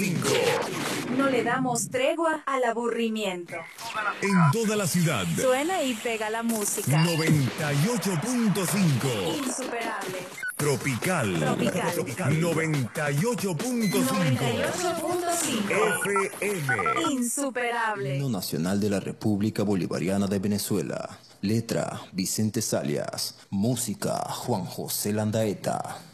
98.5. No le damos tregua al aburrimiento. En toda la ciudad. Suena y pega la música. 98.5. Insuperable. Tropical. 98.5. 98.5. FM. Insuperable. Himno Nacional de la República Bolivariana de Venezuela. Letra: Vicente Salias. Música: Juan José Landaeta.